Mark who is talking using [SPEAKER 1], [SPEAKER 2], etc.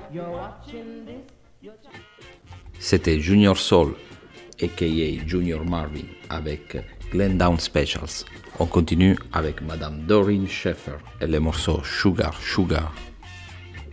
[SPEAKER 1] C'était Junior Soul, a.k.a. Junior Marvin, avec Glen Down Specials. On continue avec Madame Doreen Schaeffer et le morceau Sugar Sugar.